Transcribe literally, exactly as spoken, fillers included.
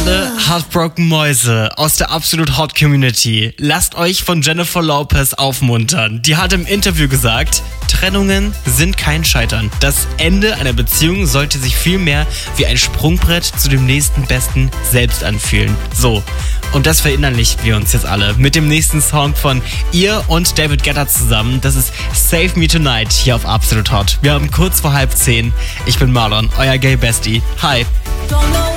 Alle Heartbroken Mäuse aus der Absolut Hot Community, lasst euch von Jennifer Lopez aufmuntern. Die hat im Interview gesagt, Trennungen sind kein Scheitern. Das Ende einer Beziehung sollte sich vielmehr wie ein Sprungbrett zu dem nächsten Besten selbst anfühlen. So, und das verinnerlichen wir uns jetzt alle mit dem nächsten Song von ihr und David Guetta zusammen. Das ist Save Me Tonight hier auf Absolut Hot. Wir haben kurz vor halb zehn. Ich bin Marlon, euer Gay Bestie. Hi. Don't know